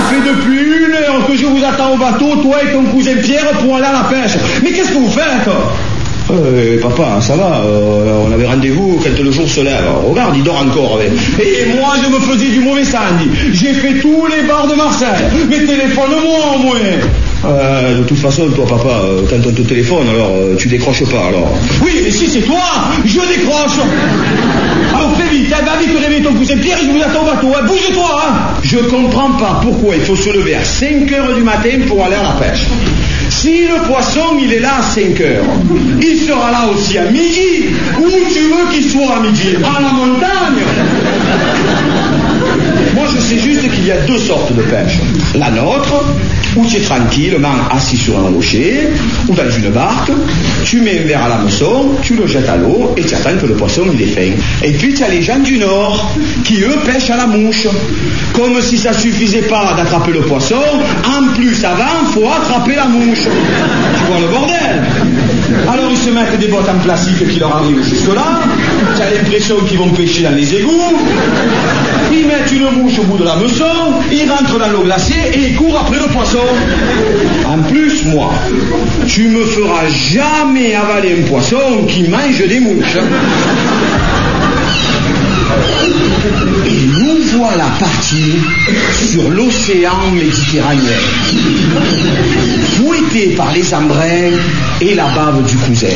fait depuis 1 heure que je vous attends au bateau, toi et ton cousin Pierre, pour aller à la pêche. Mais qu'est-ce que vous faites? Papa, ça va, on avait rendez-vous quand le jour se lève. Regarde, il dort encore. Et moi, je me faisais du mauvais sang. J'ai fait tous les bars de Marseille. Mais téléphone-moi au moins. De toute façon, toi, papa, quand on te téléphone, alors tu décroches pas, alors. Oui, mais si c'est toi, je décroche. Alors fais vite, va vite réveiller ton cousin Pierre et je vous attends au bateau. Bouge-toi, hein. Je comprends pas pourquoi il faut se lever à 5 heures du matin pour aller à la pêche. Si le poisson, il est là à 5 heures, il sera là aussi à midi. Où tu veux qu'il soit à midi? À la montagne. Moi, je sais juste qu'il y a 2 sortes de pêche. La nôtre, où tu es tranquillement assis sur un rocher ou dans une barque, tu mets un verre à l'hameçon, tu le jettes à l'eau et tu attends que le poisson il est fin. Et puis tu as les gens du Nord qui eux pêchent à la mouche. Comme si ça suffisait pas d'attraper le poisson, en plus avant, faut attraper la mouche. Tu vois le bordel? Alors ils se mettent des bottes en plastique qui leur arrivent jusque là, tu as l'impression qu'ils vont pêcher dans les égouts, ils mettent une mouche au bout de l'hameçon, ils rentrent dans l'eau glacée et ils courent après le poisson. En plus, moi, tu me feras jamais avaler un poisson qui mange des mouches. Et nous voilà partis sur l'océan méditerranéen, fouettés par les embruns et la bave du cousin.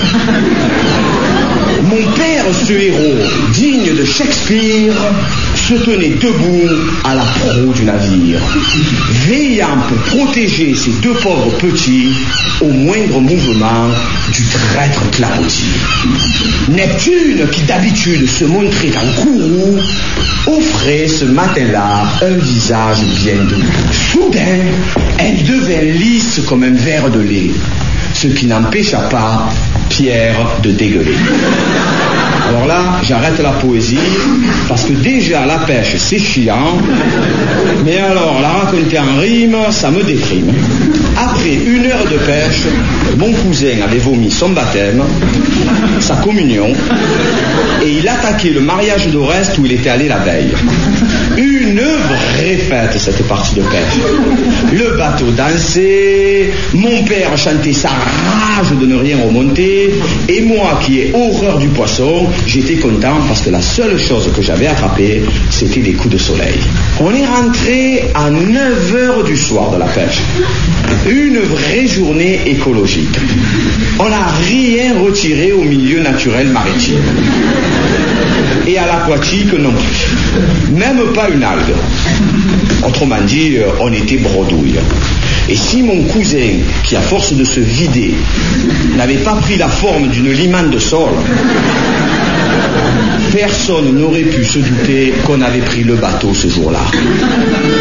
Mon père, ce héros digne de Shakespeare, se tenait debout à la proue du navire, veillant pour protéger ses 2 pauvres petits au moindre mouvement du traître clapotis. Neptune, qui d'habitude se montrait en courroux, offrait ce matin-là un visage bien doux. Soudain, elle devint lisse comme un verre de lait, ce qui n'empêcha pas Pierre de dégueuler. Alors là, j'arrête la poésie, parce que déjà la pêche c'est chiant, mais alors la raconter en rime, ça me déprime. Après 1 heure de pêche, mon cousin avait vomi son baptême, sa communion, et il attaquait le mariage d'Oreste où il était allé la veille. Une vraie fête cette partie de pêche. Le bateau dansait, mon père chantait sa rage de ne rien remonter, et moi qui ai horreur du poisson, j'étais content parce que la seule chose que j'avais attrapée, c'était des coups de soleil. On est rentré à 9 heures du soir de la pêche. Une vraie journée écologique. On n'a rien retiré au milieu naturel maritime. Et à l'aquatique non plus. Même pas une algue. Autrement dit, on était bredouille. Et si mon cousin, qui à force de se vider, n'avait pas pris la forme d'une limane de sol, personne n'aurait pu se douter qu'on avait pris le bateau ce jour-là.